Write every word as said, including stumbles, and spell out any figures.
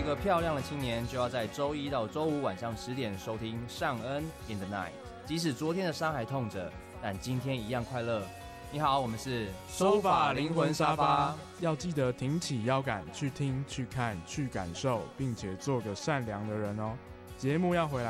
个漂亮的青年，就要在周一到周五晚上十点收听尚恩 in the night。即使昨天的伤还痛着，但今天一样快乐。你好，我们是收发灵魂沙发，要记得挺起腰杆去听、去看、去感受，并且做个善良的人哦。节目要回来。